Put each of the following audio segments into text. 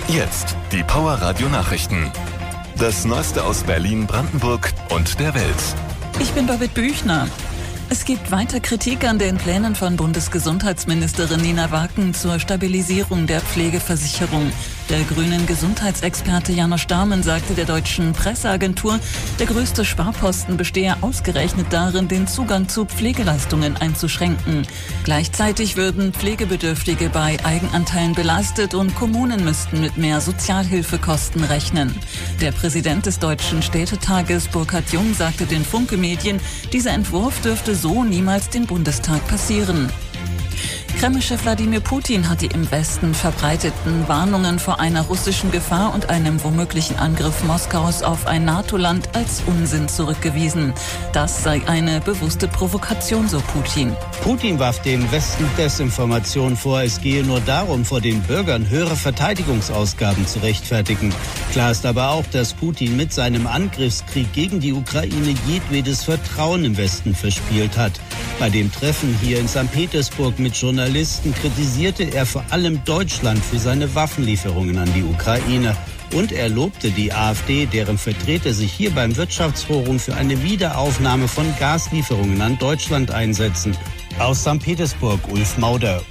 Jetzt die Power Radio Nachrichten. Das Neueste aus Berlin, Brandenburg und der Welt. Ich bin Babette Büchner. Es gibt weiter Kritik an den Plänen von Bundesgesundheitsministerin Nina Wacken zur Stabilisierung der Pflegeversicherung. Der grünen Gesundheitsexperte Janosch Dahmen sagte der deutschen Presseagentur, der größte Sparposten bestehe ausgerechnet darin, den Zugang zu Pflegeleistungen einzuschränken. Gleichzeitig würden Pflegebedürftige bei Eigenanteilen belastet und Kommunen müssten mit mehr Sozialhilfekosten rechnen. Der Präsident des Deutschen Städtetages Burkhard Jung sagte den Funke-Medien, dieser Entwurf dürfte so niemals den Bundestag passieren. Kreml-Chef Wladimir Putin hat die im Westen verbreiteten Warnungen vor einer russischen Gefahr und einem womöglichen Angriff Moskaus auf ein NATO-Land als Unsinn zurückgewiesen. Das sei eine bewusste Provokation, so Putin. Putin warf dem Westen Desinformation vor. Es gehe nur darum, vor den Bürgern höhere Verteidigungsausgaben zu rechtfertigen. Klar ist aber auch, dass Putin mit seinem Angriffskrieg gegen die Ukraine jedwedes Vertrauen im Westen verspielt hat. Bei dem Treffen hier in St. Petersburg mit Journalisten kritisierte er vor allem Deutschland für seine Waffenlieferungen an die Ukraine. Und er lobte die AfD, deren Vertreter sich hier beim Wirtschaftsforum für eine Wiederaufnahme von Gaslieferungen an Deutschland einsetzen. Aus St. Petersburg, Ulf Mauder.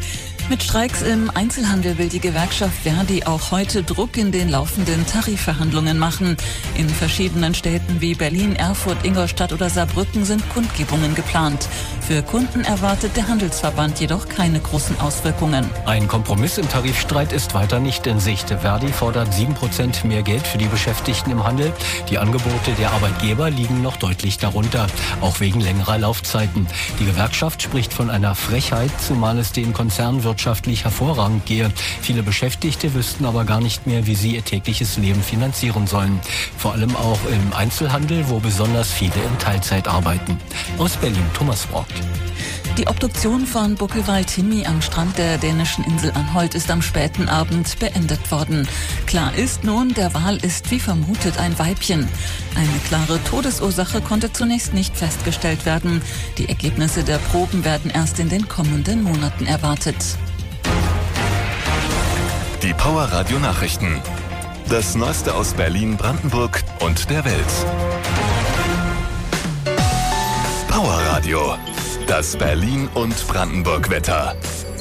Mit Streiks im Einzelhandel will die Gewerkschaft Verdi auch heute Druck in den laufenden Tarifverhandlungen machen. In verschiedenen Städten wie Berlin, Erfurt, Ingolstadt oder Saarbrücken sind Kundgebungen geplant. Für Kunden erwartet der Handelsverband jedoch keine großen Auswirkungen. Ein Kompromiss im Tarifstreit ist weiter nicht in Sicht. Verdi fordert 7% mehr Geld für die Beschäftigten im Handel. Die Angebote der Arbeitgeber liegen noch deutlich darunter, auch wegen längerer Laufzeiten. Die Gewerkschaft spricht von einer Frechheit, zumal es den Konzernen wirtschaftlich hervorragend gehe. Viele Beschäftigte wüssten aber gar nicht mehr, wie sie ihr tägliches Leben finanzieren sollen. Vor allem auch im Einzelhandel, wo besonders viele in Teilzeit arbeiten. Aus Berlin, Thomas Brock. Die Obduktion von Buckelwald-Himmi am Strand der dänischen Insel Anholt ist am späten Abend beendet worden. Klar ist nun, der Wal ist wie vermutet ein Weibchen. Eine klare Todesursache konnte zunächst nicht festgestellt werden. Die Ergebnisse der Proben werden erst in den kommenden Monaten erwartet. Die Power Radio Nachrichten. Das Neueste aus Berlin, Brandenburg und der Welt. Power Radio. Das Berlin- und Brandenburg-Wetter.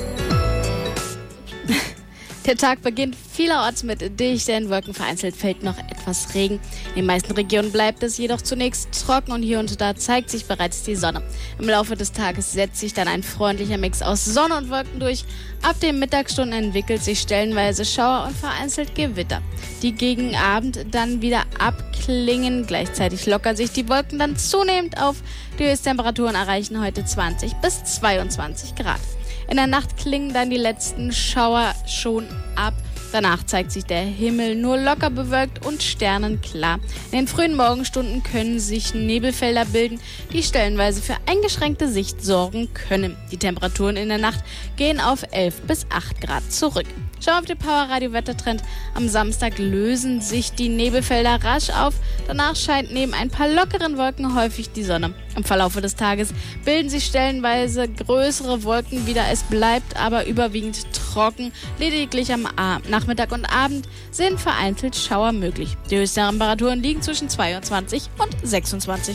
Der Tag beginnt vielerorts mit dichten Wolken, vereinzelt fällt noch etwas Regen. In den meisten Regionen bleibt es jedoch zunächst trocken und hier und da zeigt sich bereits die Sonne. Im Laufe des Tages setzt sich dann ein freundlicher Mix aus Sonne und Wolken durch. Ab den Mittagsstunden entwickelt sich stellenweise Schauer und vereinzelt Gewitter, die gegen Abend dann wieder abklingen. Gleichzeitig lockern sich die Wolken dann zunehmend auf. Die Höchsttemperaturen erreichen heute 20 bis 22 Grad. In der Nacht klingen dann die letzten Schauer schon ab. Danach zeigt sich der Himmel nur locker bewölkt und sternenklar. In den frühen Morgenstunden können sich Nebelfelder bilden, die stellenweise für eingeschränkte Sicht sorgen können. Die Temperaturen in der Nacht gehen auf 11 bis 8 Grad zurück. Schau auf den Power Radio Wettertrend. Am Samstag lösen sich die Nebelfelder rasch auf. Danach scheint neben ein paar lockeren Wolken häufig die Sonne. Im Verlauf des Tages bilden sich stellenweise größere Wolken wieder. Es bleibt aber überwiegend trocken. Lediglich am Nachmittag und Abend sind vereinzelt Schauer möglich. Die höchsten Temperaturen liegen zwischen 22 und 26.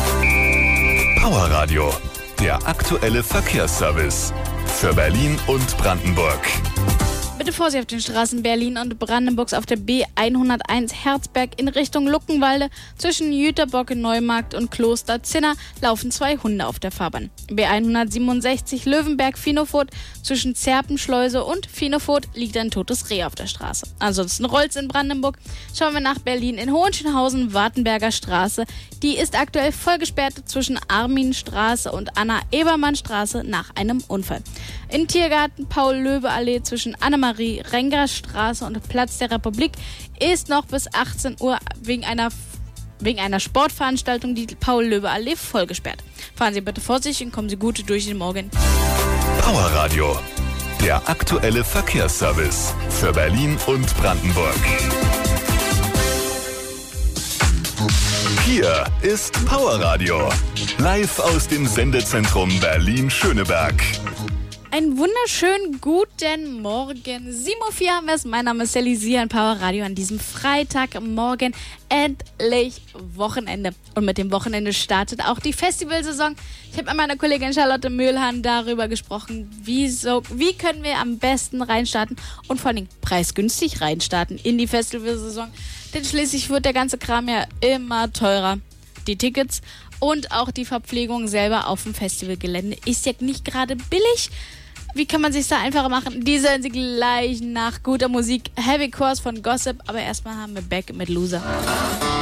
Power Radio. Der aktuelle Verkehrsservice. Für Berlin und Brandenburg. Bitte Vorsicht auf den Straßen Berlin und Brandenburgs auf der B101 Herzberg in Richtung Luckenwalde. Zwischen Jüterbocke, Neumarkt und Kloster Zinner laufen 2 Hunde auf der Fahrbahn. B167 Löwenberg-Finofurt. Zwischen Zerpenschleuse und Finofurt liegt ein totes Reh auf der Straße. Ansonsten rollt's in Brandenburg. Schauen wir nach Berlin in Hohenschönhausen, Wartenberger Straße. Die ist aktuell voll gesperrt zwischen Arminstraße und Anna-Ebermann-Straße nach einem Unfall. In Tiergarten Paul-Löbe-Allee zwischen Annemarie-Renger-Straße und Platz der Republik ist noch bis 18 Uhr wegen einer Sportveranstaltung die Paul-Löbe-Allee voll gesperrt. Fahren Sie bitte vorsichtig und kommen Sie gut durch den Morgen. Power Radio. Der aktuelle Verkehrsservice für Berlin und Brandenburg. Hier ist Power Radio. Live aus dem Sendezentrum Berlin-Schöneberg. Einen wunderschönen guten Morgen. 7:04 Uhr haben wir es. Mein Name ist Sally Sian, Power Radio an diesem Freitagmorgen. Endlich Wochenende. Und mit dem Wochenende startet auch die Festivalsaison. Ich habe mit meiner Kollegin Charlotte Mühlhahn darüber gesprochen, wie können wir am besten reinstarten und vor allem preisgünstig reinstarten in die Festivalsaison. Denn schließlich wird der ganze Kram ja immer teurer. Die Tickets und auch die Verpflegung selber auf dem Festivalgelände ist ja nicht gerade billig. Wie kann man sich da einfacher machen? Die hören Sie gleich nach guter Musik. Heavy Course von Gossip. Aber erstmal haben wir Back mit Loser.